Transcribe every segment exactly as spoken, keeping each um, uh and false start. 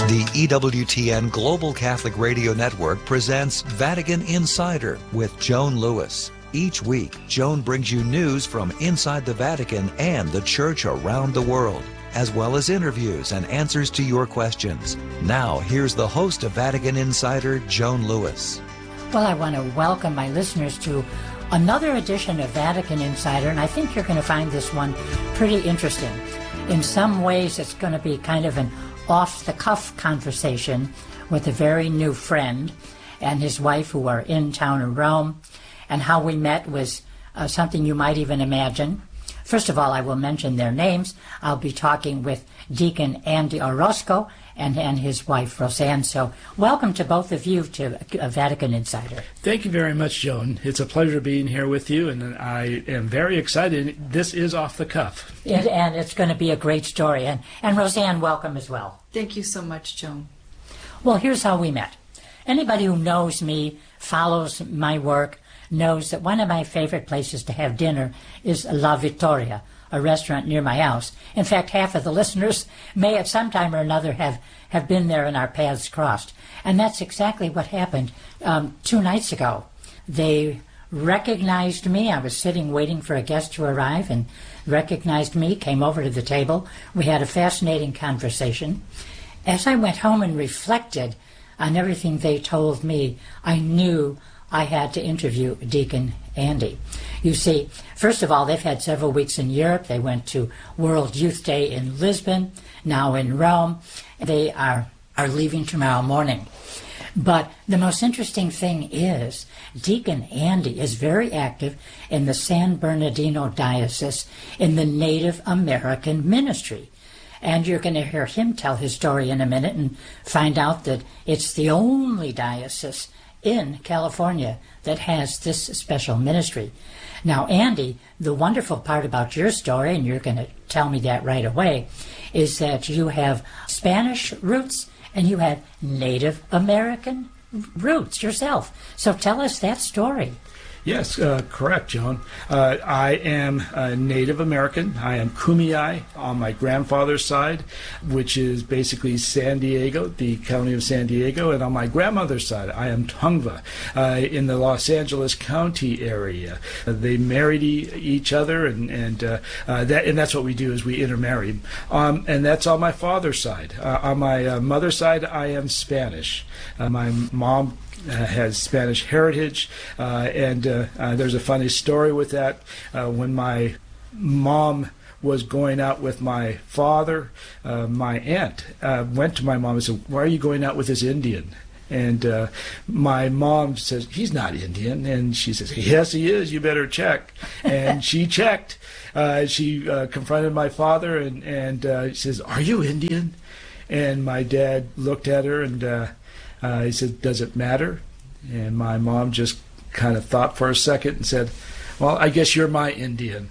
The E W T N Global Catholic Radio Network presents Vatican Insider with Joan Lewis. Each week, Joan brings you news from inside the Vatican and the Church around the world, as well as interviews and answers to your questions. Now, here's the host of Vatican Insider, Joan Lewis. Well, I want to welcome my listeners to another edition of Vatican Insider, and I think you're going to find this one pretty interesting. In some ways, it's going to be kind of an off-the-cuff conversation with a very new friend and his wife who are in town in Rome, and how we met was uh, something you might even imagine. First of all, I will mention their names. I'll be talking with Deacon Andy Orozco and, and his wife, Roseanne. So welcome to both of you to uh, Vatican Insider. Thank you very much, Joan. It's a pleasure being here with you, and I am very excited. This is off the cuff. It, and it's going to be a great story. And, and Roseanne, welcome as well. Thank you so much, Joan. Well, here's how we met. Anybody who knows me, follows my work, knows that one of my favorite places to have dinner is La Vittoria, a restaurant near my house. In fact, half of the listeners may at some time or another have, have been there and our paths crossed. And that's exactly what happened um, two nights ago. They recognized me. I was sitting waiting for a guest to arrive and recognized me, came over to the table. We had a fascinating conversation. As I went home and reflected on everything they told me, I knew I had to interview Deacon Andy. You see, first of all, they've had several weeks in Europe. They went to World Youth Day in Lisbon, now in Rome. They are, are leaving tomorrow morning. But the most interesting thing is Deacon Andy is very active in the San Bernardino Diocese in the Native American ministry. And you're going to hear him tell his story in a minute and find out that it's the only diocese in California that has this special ministry. Now, Andy, the wonderful part about your story, and you're going to tell me that right away, is that you have Spanish roots and you have Native American roots yourself. So tell us that story. Yes, uh, correct, Joan. Uh, I am a Native American. I am Kumeyaay on my grandfather's side, which is basically San Diego, the county of San Diego. And on my grandmother's side, I am Tongva uh, in the Los Angeles County area. Uh, they married e- each other, and and uh, uh, that and that's what we do is we intermarry. Um, and that's on my father's side. Uh, on my uh, mother's side, I am Spanish. Uh, my mom Uh, has Spanish heritage, uh, and uh, uh, there's a funny story with that. Uh, when my mom was going out with my father, uh, my aunt uh, went to my mom and said, "Why are you going out with this Indian?" And uh, my mom says, "He's not Indian." And she says, "Yes, he is. You better check." And she checked. Uh, she uh, confronted my father and, and uh, says, "Are you Indian?" And my dad looked at her and uh, Uh, he said, "Does it matter?" And my mom just kind of thought for a second and said, "Well, I guess you're my Indian."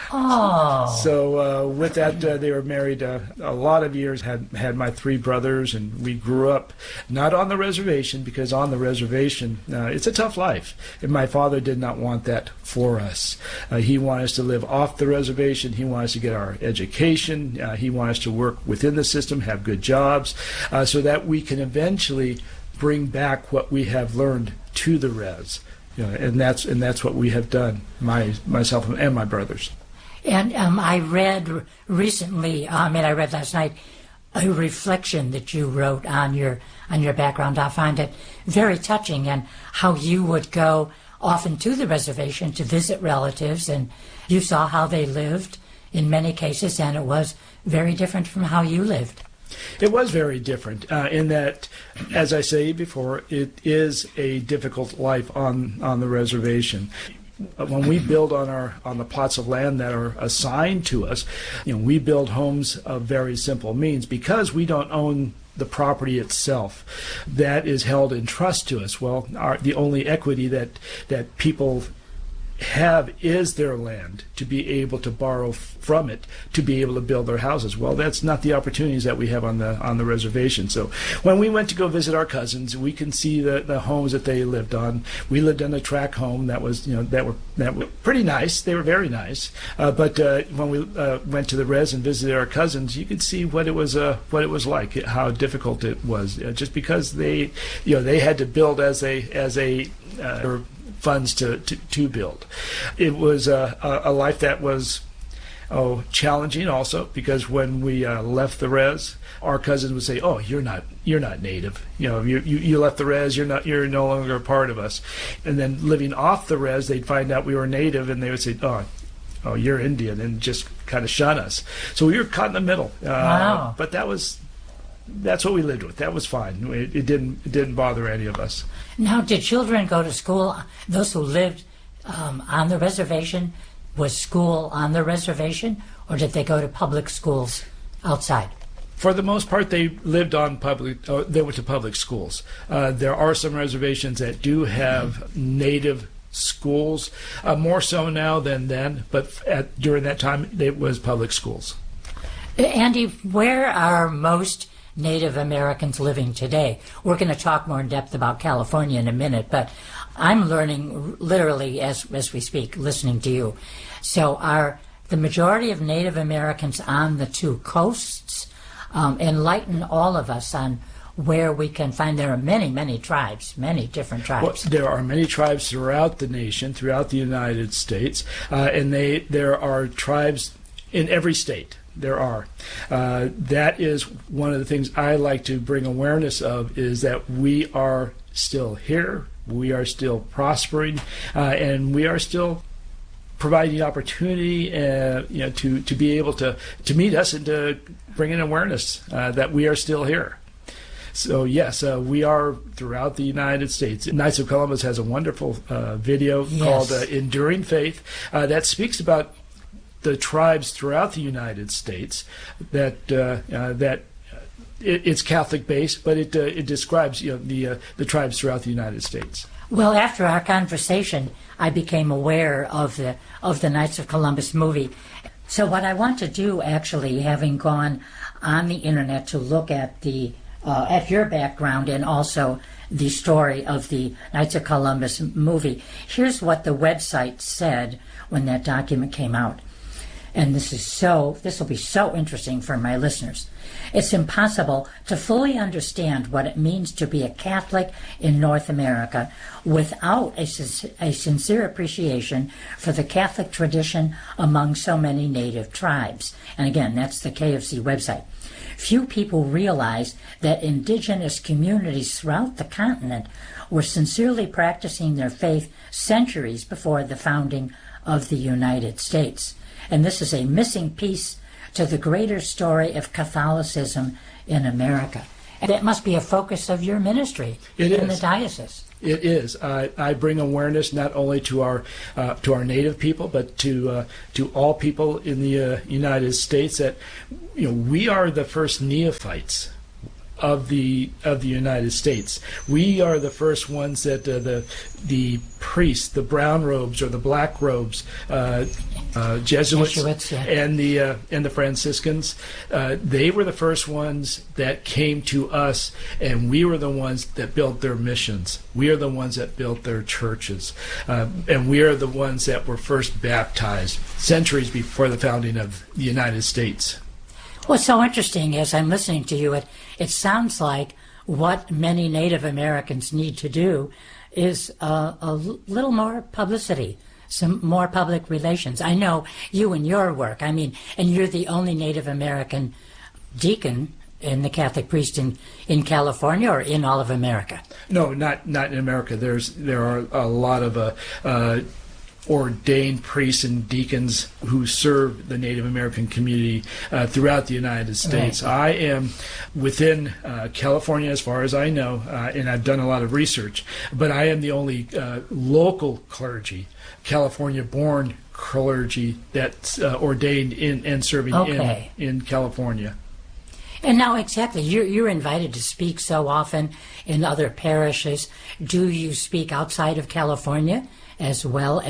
Oh. So uh, with that, uh, they were married uh, a lot of years, had had my three brothers, and we grew up not on the reservation, because on the reservation, uh, it's a tough life. And my father did not want that for us. Uh, he wanted us to live off the reservation. He wanted us to get our education. Uh, he wanted us to work within the system, have good jobs, uh, so that we can eventually bring back what we have learned to the res. You know, and that's and that's what we have done, my myself and my brothers. And um, I read recently, I mean, I read last night, a reflection that you wrote on your on your background. I find it very touching, and how you would go often to the reservation to visit relatives, and you saw how they lived in many cases, and it was very different from how you lived. It was very different uh, in that, as I say before, it is a difficult life on, on the reservation. When we build on our on the plots of land that are assigned to us, you know, we build homes of very simple means because we don't own the property itself. That is held in trust to us. Well, our, the only equity that that people have is their land to be able to borrow from it to be able to build their houses. Well, that's not the opportunities that we have on the on the reservation. So when we went to go visit our cousins, we can see the, the homes that they lived on. We lived in a tract home that was, you know, that were that were pretty nice. They were very nice. Uh, but uh, when we uh, went to the res and visited our cousins, you could see what it was uh, what it was like, how difficult it was, uh, just because they, you know, they had to build as a as a uh, funds to, to, to build. It was a, a life that was oh challenging also, because when we uh, left the res, our cousins would say, "Oh, you're not you're not native. You know, you, you you left the res. You're not you're no longer a part of us." And then living off the res, they'd find out we were native, and they would say, "Oh, oh, you're Indian," and just kind of shun us. So we were caught in the middle. Uh, wow. But that was. That's what we lived with. That was fine. It, it didn't it didn't bother any of us. Now, did children go to school? Those who lived um, on the reservation, was school on the reservation, or did they go to public schools outside? For the most part, they lived on public. Uh, they went to public schools. Uh, there are some reservations that do have native schools, uh, more so now than then. But at, during that time, it was public schools. Andy, where are most Native Americans living today? We're going to talk more in depth about California in a minute, but I'm learning literally as as we speak, listening to you. So are the majority of Native Americans on the two coasts? Um, enlighten all of us on where we can find. There are many, many tribes, many different tribes. Well, there are many tribes throughout the nation, throughout the United States, uh, and they there are tribes in every state. There are. Uh, that is one of the things I like to bring awareness of, is that we are still here, we are still prospering, uh, and we are still providing opportunity uh, you know, to, to be able to, to meet us and to bring in awareness uh, that we are still here. So yes, uh, we are throughout the United States. Knights of Columbus has a wonderful uh, video yes. called uh, Enduring Faith uh, that speaks about the tribes throughout the United States. That uh, uh, that uh, it, it's Catholic based, but it uh, it describes, you know, the uh, the tribes throughout the United States. Well, after our conversation, I became aware of the of the Knights of Columbus movie. So what I want to do, actually, having gone on the internet to look at the uh, at your background and also the story of the Knights of Columbus movie, here's what the website said when that document came out. And this is so, this will be so interesting for my listeners. It's impossible to fully understand what it means to be a Catholic in North America without a, a sincere appreciation for the Catholic tradition among so many native tribes. And again, that's the K F C website. Few people realize that indigenous communities throughout the continent were sincerely practicing their faith centuries before the founding of the United States. And this is a missing piece to the greater story of Catholicism in America. And that must be a focus of your ministry it in is. the diocese. It is. I, I bring awareness not only to our uh, to our native people, but to uh, to all people in the uh, United States, that, you know, we are the first neophytes of the of the United States. We are the first ones that uh, the the priests, the brown robes or the black robes, uh, uh, Jesuits, Jesuits yeah. and the uh, and the Franciscans, uh, they were the first ones that came to us, and we were the ones that built their missions. We are the ones that built their churches, uh, and we are the ones that were first baptized centuries before the founding of the United States. What's so interesting is I'm listening to you, it, it sounds like what many Native Americans need to do is uh, a little more publicity, some more public relations. I know you and your work, I mean, and you're the only Native American deacon in the Catholic priest in, in California or in all of America? No, not not in America. There's There are a lot of uh, uh, ordained priests and deacons who serve the Native American community uh, throughout the United States. Right. I am within uh, California, as far as I know, uh, and I've done a lot of research, but I am the only uh, local clergy, California-born clergy, that's uh, ordained in and serving okay. in, in California. And now, exactly, you're, you're invited to speak so often in other parishes. Do you speak outside of California as well as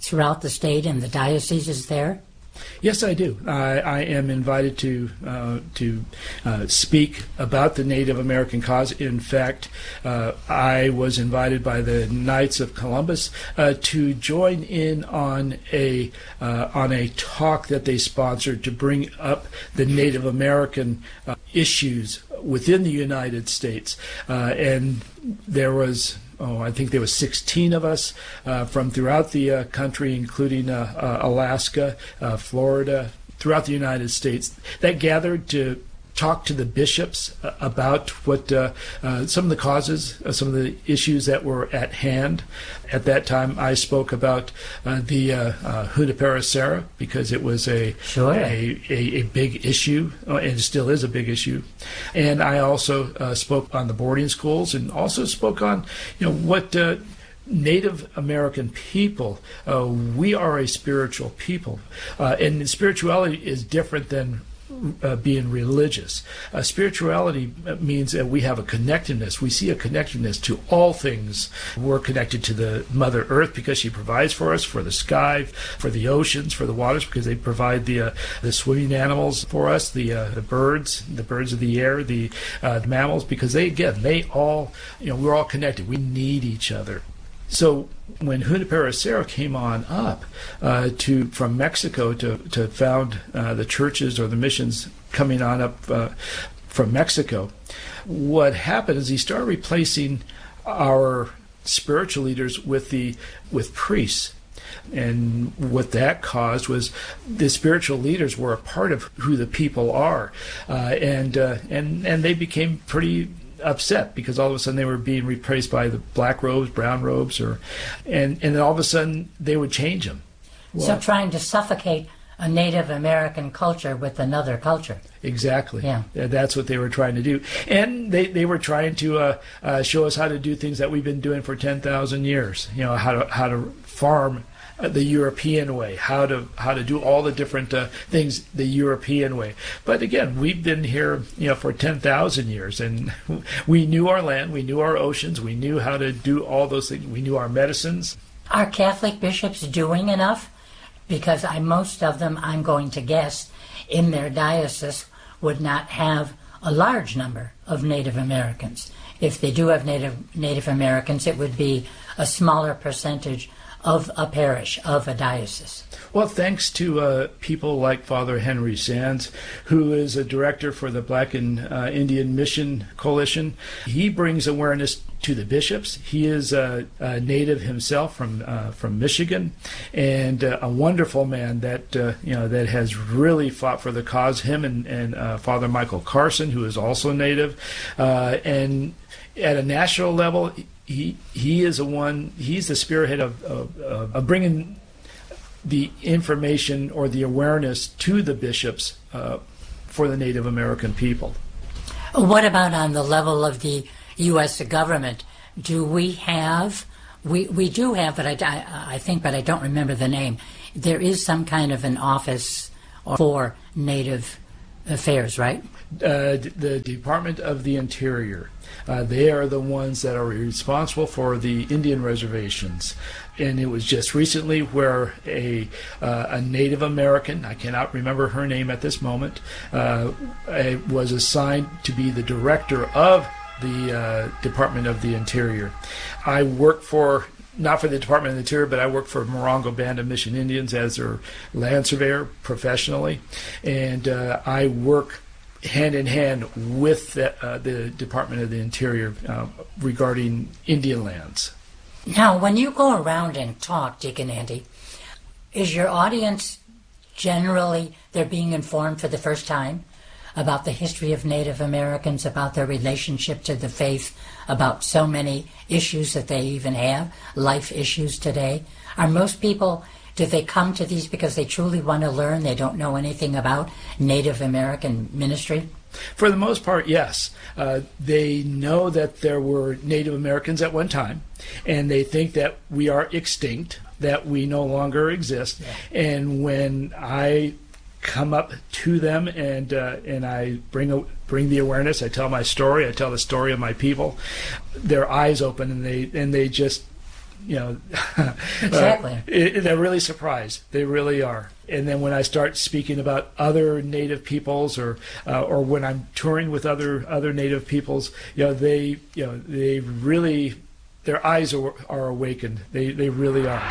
throughout the state and the dioceses there? Yes, I do. I, I am invited to uh, to uh, speak about the Native American cause. In fact, uh, I was invited by the Knights of Columbus uh, to join in on a uh, on a talk that they sponsored to bring up the Native American uh, issues within the United States, uh, and there was. Oh, I think there was sixteen of us uh, from throughout the uh, country, including uh, uh, Alaska, uh, Florida, throughout the United States, that gathered to talk to the bishops uh, about what uh, uh, some of the causes, uh, some of the issues that were at hand. At that time, I spoke about uh, the uh, uh, Junipero Serra because it was a, sure. a, a a big issue, uh, and it still is a big issue. And I also uh, spoke on the boarding schools, and also spoke on, you know, what. Uh, Native American people, uh, we are a spiritual people, uh, and spirituality is different than Uh, being religious. Uh, spirituality means that we have a connectedness. We see a connectedness to all things. We're connected to the Mother Earth because she provides for us, for the sky, for the oceans, for the waters, because they provide the uh, the swimming animals for us, the uh, the birds, the birds of the air, the, uh, the mammals, because they, again, they all, you know, we're all connected. We need each other. So when Junipero Serra came on up uh, to from Mexico to to found uh, the churches or the missions coming on up uh, from Mexico, what happened is he started replacing our spiritual leaders with the with priests. And what that caused was the spiritual leaders were a part of who the people are, uh, and uh, and and they became pretty upset because all of a sudden they were being replaced by the black robes, brown robes, or and and then all of a sudden they would change them. Well, so trying to suffocate a Native American culture with another culture. Exactly. Yeah. That's what they were trying to do. And they, they were trying to uh, uh, show us how to do things that we've been doing for ten thousand years. You know, how to how to farm the European way, how to how to do all the different uh, things the European way. But again, we've been here, you know, for ten thousand years, and we knew our land, we knew our oceans, we knew how to do all those things, we knew our medicines. Are Catholic bishops doing enough? Because I, most of them, I'm going to guess, in their diocese would not have a large number of Native Americans. If they do have Native Native Americans, it would be a smaller percentage of a parish, of a diocese. Well, thanks to uh, people like Father Henry Sands, who is a director for the Black and uh, Indian Mission Coalition. He brings awareness to the bishops. He is a, a native himself from uh, from Michigan, and uh, a wonderful man that uh, you know that has really fought for the cause. Him and, and uh, Father Michael Carson, who is also native, uh, and at a national level, he he is a one. He's the spearhead of of, of bringing the information or the awareness to the bishops uh, for the Native American people. What about on the level of the U S government? Do we have, we, we do have, but I, I think, but I don't remember the name. There is some kind of an office for Native Affairs, right? Uh, the Department of the Interior. Uh, they are the ones that are responsible for the Indian reservations. And it was just recently where a uh, a Native American, I cannot remember her name at this moment, uh, was assigned to be the director of the uh, Department of the Interior. I work for, not for the Department of the Interior, but I work for Morongo Band of Mission Indians as their land surveyor professionally. And uh, I work hand in hand with the, uh, the Department of the Interior uh, regarding Indian lands. Now, when you go around and talk, Deacon Andy, is your audience generally, they're being informed for the first time about the history of Native Americans, about their relationship to the faith, about so many issues that they even have, life issues today? Are most people, do they come to these because they truly want to learn, they don't know anything about Native American ministry? For the most part, yes. Uh, they know that there were Native Americans at one time, and they think that we are extinct, that we no longer exist. Yeah. And when I come up to them and uh, and I bring a, bring the awareness, I tell my story, I tell the story of my people, their eyes open and they and they just you know, exactly. uh, it, they're really surprised. They really are. And then when I start speaking about other Native peoples, or uh, or when I'm touring with other other Native peoples, you know, they you know they really, their eyes are, are awakened. They they really are.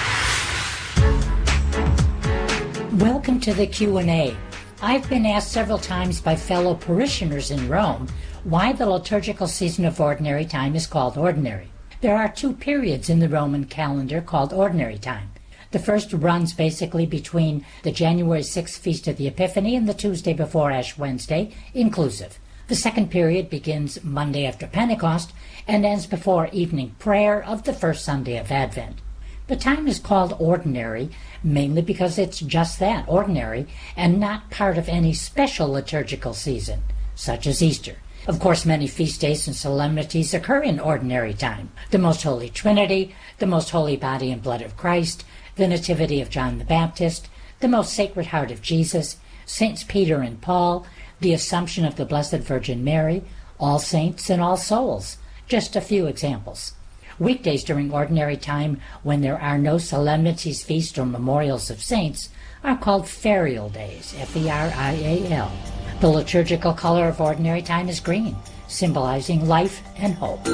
Welcome to the Q and A. I've been asked several times by fellow parishioners in Rome why the liturgical season of Ordinary Time is called Ordinary. There are two periods in the Roman calendar called Ordinary Time. The first runs basically between the January sixth Feast of the Epiphany and the Tuesday before Ash Wednesday, inclusive. The second period begins Monday after Pentecost and ends before evening prayer of the first Sunday of Advent. The time is called ordinary mainly because it's just that, ordinary, and not part of any special liturgical season, such as Easter. Of course, many feast days and solemnities occur in ordinary time. The Most Holy Trinity, the Most Holy Body and Blood of Christ, the Nativity of John the Baptist, the Most Sacred Heart of Jesus, Saints Peter and Paul, the Assumption of the Blessed Virgin Mary, All Saints and All Souls, just a few examples. Weekdays during ordinary time, when there are no solemnities, feasts, or memorials of saints, are called ferial days, F E R I A L. The liturgical color of ordinary time is green, symbolizing life and hope.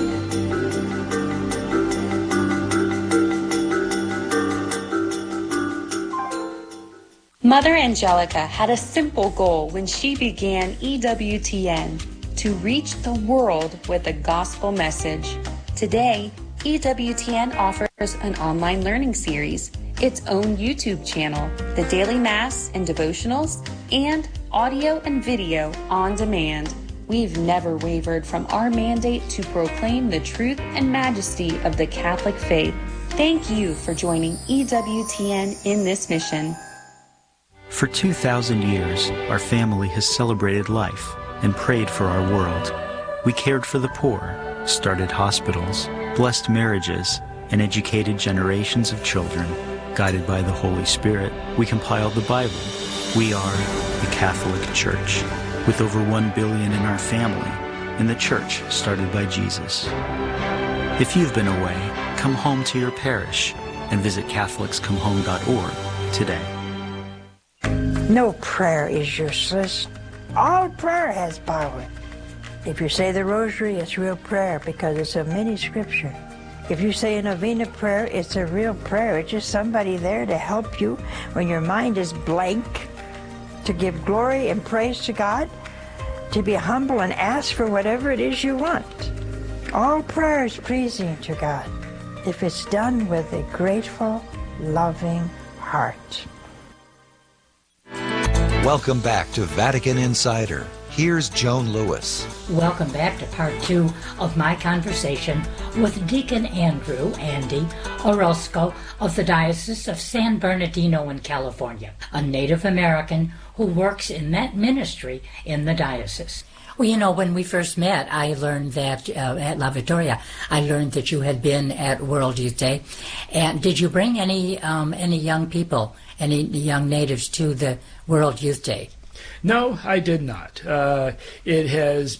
Mother Angelica had a simple goal when she began E W T N, to reach the world with a gospel message. Today, E W T N offers an online learning series, its own YouTube channel, the daily Mass and devotionals, and audio and video on demand. We've never wavered from our mandate to proclaim the truth and majesty of the Catholic faith. Thank you for joining E W T N in this mission. For two thousand years, our family has celebrated life and prayed for our world. We cared for the poor, started hospitals, blessed marriages, and educated generations of children. Guided by the Holy Spirit, we compiled the Bible. We are the Catholic Church, with over one billion in our family, and the church started by Jesus. If you've been away, come home to your parish and visit Catholics Come Home dot org today. No prayer is useless. All prayer has power. If you say the rosary, it's real prayer because it's a mini scripture. If you say a novena prayer, it's a real prayer. It's just somebody there to help you when your mind is blank, to give glory and praise to God, to be humble and ask for whatever it is you want. All prayer is pleasing to God if it's done with a grateful, loving heart. Welcome back to Vatican Insider. Here's Joan Lewis. Welcome back to part two of my conversation with Deacon Andrew, Andy Orozco of the Diocese of San Bernardino in California, a Native American who works in that ministry in the diocese. Well, you know, when we first met, I learned that uh, at La Victoria, I learned that you had been at World Youth Day. And did you bring any um, any young people, any young natives to the World Youth Day? No, I did not. Uh, it has